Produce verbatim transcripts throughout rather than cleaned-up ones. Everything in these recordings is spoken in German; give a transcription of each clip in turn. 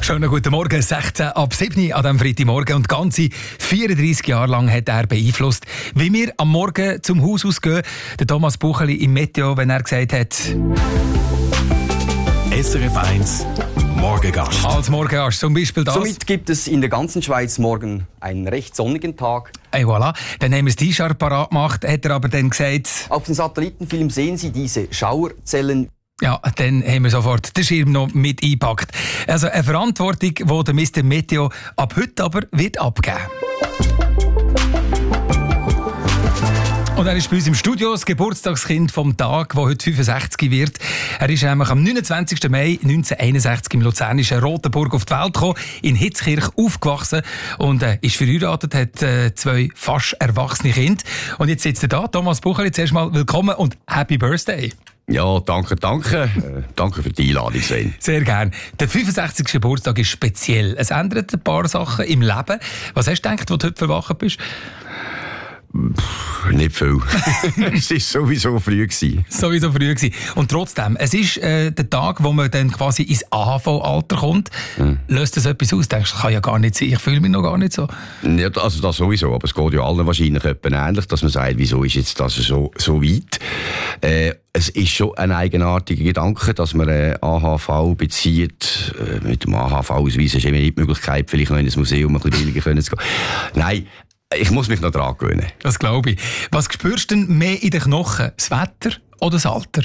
Schönen guten Morgen, sechzehn ab sieben an diesem Freitagmorgen. Und ganze vierunddreissig Jahre lang hat er beeinflusst, wie wir am Morgen zum Haus ausgehen. Der Thomas Bucheli im Meteo, wenn er gesagt hat... S R F eins Morgengast. Als Morgengast zum Beispiel das. Somit gibt es in der ganzen Schweiz morgen einen recht sonnigen Tag. Et voilà. Dann haben wir das T-Shirt parat gemacht, hat er aber dann gesagt... Auf dem Satellitenfilm sehen Sie diese Schauerzellen. Ja, dann haben wir sofort den Schirm noch mit eingepackt. Also eine Verantwortung, die der Mister Meteo ab heute aber wird abgeben. Und er ist bei uns im Studio, das Geburtstagskind vom Tag, der heute fünfundsechzig wird. Er ist nämlich am neunundzwanzigsten Mai neunzehnhunderteinundsechzig im luzernischen Rotenburg auf die Welt gekommen, in Hitzkirch aufgewachsen und äh, ist verheiratet, hat äh, zwei fast erwachsene Kinder. Und jetzt sitzt er da, Thomas Bucheli, zuerst mal willkommen und Happy Birthday. Ja, danke, danke. Äh, danke für die Einladung, Sven. Sehr gerne. Der fünfundsechzigste Geburtstag ist speziell. Es ändert ein paar Sachen im Leben. Was hast du gedacht, als du heute verwacht bist? Pff, nicht viel. Es war sowieso früh gewesen. Sowieso früh gewesen. Und trotzdem, es ist äh, der Tag, wo man dann quasi ins A H V-Alter kommt. Mhm. Löst das etwas aus? Denkst du, das kann ja gar nicht sein. Ich fühle mich noch gar nicht so. Ja, also das sowieso. Aber es geht ja allen wahrscheinlich ähnlich, dass man sagt, wieso ist jetzt das so, so weit? Äh, es ist schon ein eigenartiger Gedanke, dass man eine A H V bezieht. Äh, mit dem A H V-Ausweis ist immer nicht die Möglichkeit, vielleicht noch in ein Museum ein bisschen billiger zu gehen. Nein. Ich muss mich noch dran gewöhnen. Das glaube ich. Was spürst du denn mehr in den Knochen? Das Wetter oder das Alter?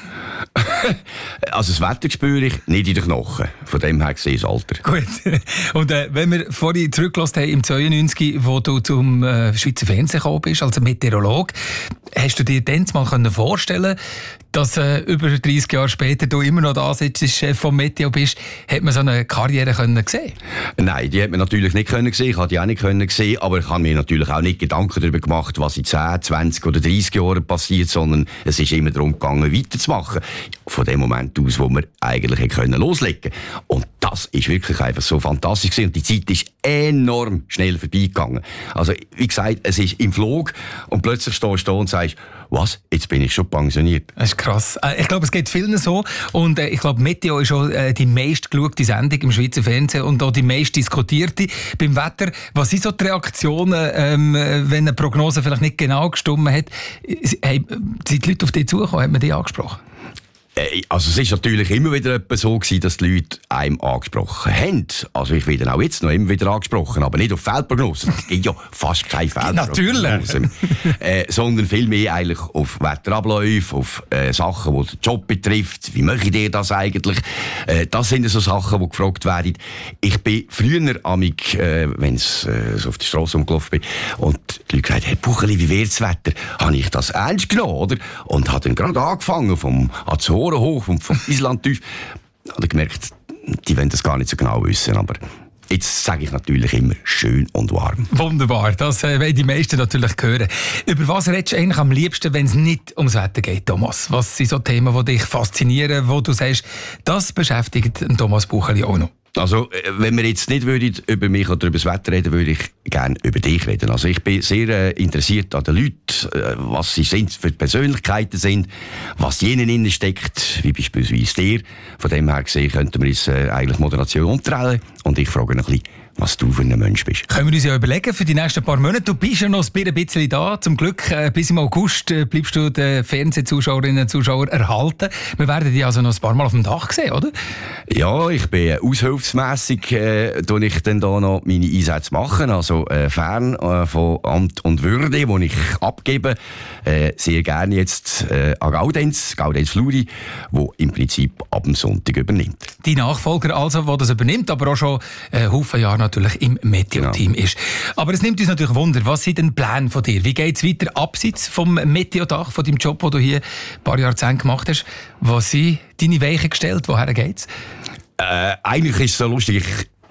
Also das Wetter spüre ich nicht in den Knochen. Von dem her gesehen das Alter. Gut. Und äh, wenn wir vorhin zurückgelassen haben, im zweiundneunzig, wo du zum äh, Schweizer Fernsehen gekommen bist, als Meteorolog, hast du dir dann mal vorstellen, dass äh, über dreissig Jahre später du immer noch da sitzt, Chef vom Meteo bist? Hat man so eine Karriere können sehen? Nein, die hat man natürlich nicht können sehen. Ich habe die auch nicht können sehen, aber ich habe mir natürlich auch nicht Gedanken darüber gemacht, was in zehn, zwanzig oder dreissig Jahren passiert, sondern es ist immer darum gegangen, weiterzumachen. Von dem Moment aus, wo wir eigentlich können loslegen können. Und das ist wirklich einfach so fantastisch gewesen. Und die Zeit ist enorm schnell vorbeigegangen. Also, wie gesagt, es ist im Flug und plötzlich stehst du da und sagst, was? Jetzt bin ich schon pensioniert. Das ist krass. Ich glaube, es geht vielen so. Und ich glaube, Meteo ist auch die meistgeschaute Sendung im Schweizer Fernsehen und auch die meist diskutierte beim Wetter. Was sind so die Reaktionen, ähm, wenn eine Prognose vielleicht nicht genau gestimmt hat? Hey, sind die Leute auf dich zugekommen? Hat man die angesprochen? Also es ist natürlich immer wieder so gewesen, dass die Leute einem angesprochen haben. Also ich werde auch jetzt noch immer wieder angesprochen, aber nicht auf Feldprognosen. Es gibt ja fast keine Feldprognosen. äh, sondern vielmehr eigentlich auf Wetterabläufe, auf äh, Sachen, die den Job betrifft. Wie mache ich dir das eigentlich? Äh, das sind so Sachen, die gefragt werden. Ich bin früher amig, äh, wenn es äh, so auf die Strasse umgelaufen bin, und die Leute gesagt, Herr Bucheli, wie wird das Wetter? Habe ich das ernst genommen, oder? Und habe dann gerade angefangen vom Azoren hoch und vom Island tief. Ich habe gemerkt, die wollen das gar nicht so genau wissen, aber jetzt sage ich natürlich immer schön und warm. Wunderbar, das äh, wollen die meisten natürlich hören. Über was redest du eigentlich am liebsten, wenn es nicht ums Wetter geht, Thomas? Was sind so Themen, die dich faszinieren, wo du sagst, das beschäftigt Thomas Bucheli auch noch? Also, wenn wir jetzt nicht würden über mich oder über das Wetter reden, würde ich gerne über dich reden. Also, ich bin sehr äh, interessiert an den Leuten, äh, was sie sind, für Persönlichkeiten sind, was jenen innen steckt, wie beispielsweise dir. Von dem her gesehen könnten wir uns äh, eigentlich Moderation umdrehen. Und ich frage noch ein bisschen, was du für ein Mensch bist. Können wir uns ja überlegen für die nächsten paar Monate. Du bist ja noch ein bisschen da. Zum Glück, äh, bis im August äh, bleibst du den Fernsehzuschauerinnen und Zuschauern erhalten. Wir werden dich also noch ein paar Mal auf dem Dach sehen, oder? Ja, ich bin aushilfsmässig, äh, tue ich dann da noch meine Einsätze machen. Also äh, fern äh, von Amt und Würde, wo ich abgebe. Äh, sehr gerne jetzt äh, an Gaudenz, Gaudenz Fluri, wo im Prinzip ab dem Sonntag übernimmt. Die Nachfolger also, der das übernimmt, aber auch schon äh, Haufen Jahre natürlich im Meteo-Team genau. ist. Aber es nimmt uns natürlich Wunder, was sind denn Pläne von dir? Wie geht es weiter abseits vom Meteo-Dach, von deinem Job, den du hier ein paar Jahrzehnte gemacht hast? Was sind deine Weichen gestellt? Woher geht's? Äh, eigentlich ist es so lustig. Ich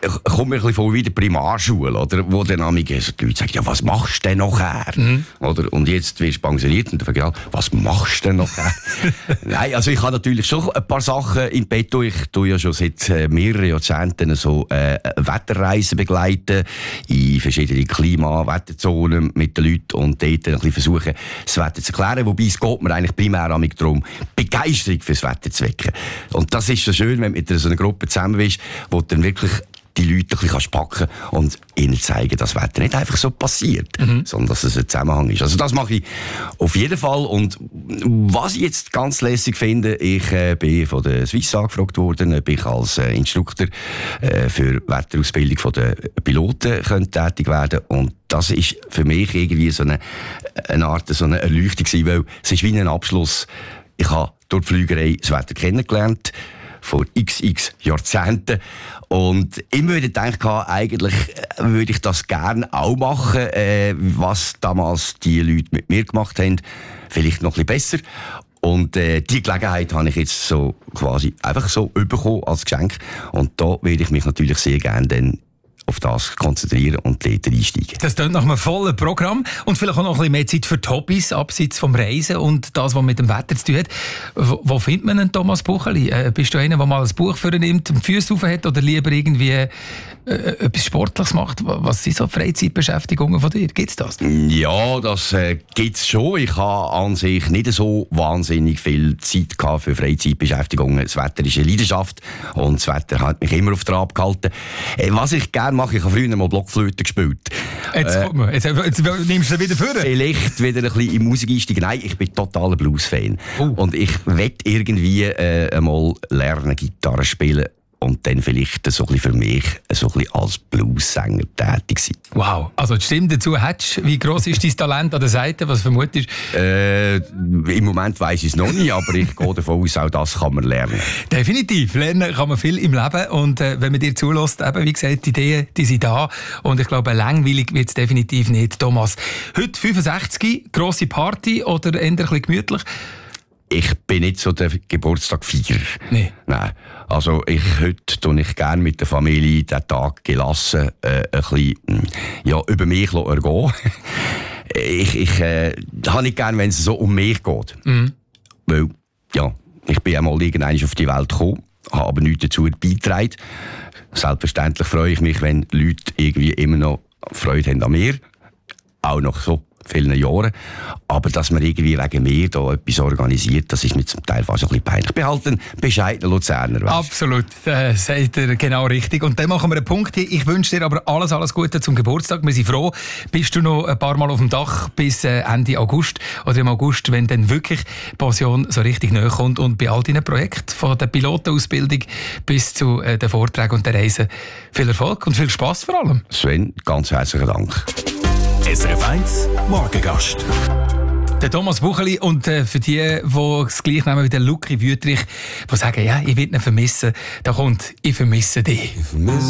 kommt mir ein bisschen vor wie in der Primarschule, oder? Wo dann also die Leute sagen, ja, was machst du denn nachher? Mhm. Oder? Und jetzt wirst du pensioniert und dann frage ich, was machst du denn nachher? Nein, also ich habe natürlich schon ein paar Sachen im Petto. Ich tue ja schon seit äh, mehreren Jahrzehnten so äh, Wetterreisen begleiten in verschiedene Klima-, Wetterzonen mit den Leuten und dort ein bisschen versuchen, das Wetter zu erklären. Wobei es geht mir eigentlich primär darum, Begeisterung fürs Wetter zu wecken. Und das ist so schön, wenn du mit so einer Gruppe zusammen bist, wo du dann wirklich die Leute ein bisschen packen und ihnen zeigen, dass das Wetter nicht einfach so passiert, mhm. sondern dass es ein Zusammenhang ist. Also das mache ich auf jeden Fall. Und was ich jetzt ganz lässig finde, ich äh, bin von der Swiss angefragt worden, ob ich als äh, Instruktor äh, für Wetterausbildung von den Piloten könnte tätig werden. Und das ist für mich irgendwie so eine, eine Art so eine Erleuchtung gewesen, weil es ist wie ein Abschluss. Ich habe durch die Flügerei das Wetter kennengelernt, vor xx Jahrzehnten. Und immer wieder gedacht, eigentlich würde ich das gerne auch machen, äh, was damals die Leute mit mir gemacht haben. Vielleicht noch ein bisschen besser. Und äh, die Gelegenheit habe ich jetzt so quasi einfach so bekommen als Geschenk. Und da würde ich mich natürlich sehr gerne dann auf das konzentrieren und dort einsteigen. Das klingt nach einem vollen Programm und vielleicht auch noch ein bisschen mehr Zeit für die Hobbys, abseits vom Reisen und das, was mit dem Wetter zu tun hat. Wo, wo findet man einen Thomas Bucheli? Äh, bist du einer, der mal ein Buch für ihn nimmt, die Füße rauf hat oder lieber irgendwie äh, etwas Sportliches macht? Was sind so Freizeitbeschäftigungen von dir? Gibt es das? Ja, das äh, gibt es schon. Ich habe an sich nicht so wahnsinnig viel Zeit gehabt für Freizeitbeschäftigungen. Das Wetter ist eine Leidenschaft und das Wetter hat mich immer auf Trab gehalten. Äh, was ich gerne mache, ich habe früher mal Blockflöte gespielt. Jetzt, äh, komm, jetzt, jetzt nimmst du wieder vor. Vielleicht wieder ein bisschen in Musik einsteigen. Nein, ich bin totaler Blues-Fan. Uh. Und ich will irgendwie äh, einmal lernen, Gitarre spielen. Und dann vielleicht so ein bisschen für mich so ein bisschen als Blues-Sänger tätig sein. Wow, also die Stimme dazu hättest. Wie gross ist dein Talent an der Seite? Was vermutest du? Äh, Im Moment weiss ich es noch nicht, aber ich gehe davon aus, auch das kann man lernen. Definitiv, lernen kann man viel im Leben. Und äh, wenn man dir zulässt, eben, wie gesagt, die Ideen, die sind da. Und ich glaube, langweilig wird es definitiv nicht. Thomas, heute fünfundsechzig, grosse Party oder eher ein bisschen gemütlich? Ich bin nicht so der Geburtstagfeierer. Nee. Nein. Also ich, heute tue ich gerne mit der Familie den Tag gelassen äh, ein bisschen ja, über mich ergehen. ich ich äh, habe nicht gerne, wenn es so um mich geht. Mhm. Weil, ja, ich bin einmal irgendwann auf die Welt gekommen, habe aber nichts dazu beigetragen. Selbstverständlich freue ich mich, wenn Leute irgendwie immer noch Freude haben an mir. Auch noch so vielen Jahren. Aber dass man irgendwie wegen mir da etwas organisiert, das ist mir zum Teil fast ein bisschen peinlich. Ich bin halt ein bescheidener Luzerner. Weißt? Absolut, äh, sagt ihr genau richtig. Und dann machen wir einen Punkt hier. Ich wünsche dir aber alles, alles Gute zum Geburtstag. Wir sind froh, bist du noch ein paar Mal auf dem Dach bis äh, Ende August oder im August, wenn dann wirklich die Pension so richtig näher kommt und bei all deinen Projekten, von der Pilotenausbildung bis zu äh, den Vorträgen und den Reisen. Viel Erfolg und viel Spass vor allem. Sven, ganz herzlichen Dank. S R F eins Morgengast. Der Thomas Bucheli und äh, für die, die das gleich nehmen wie der Luki Wüthrich, die sagen, ja, ich will ihn vermissen, da kommt «Ich vermisse dich».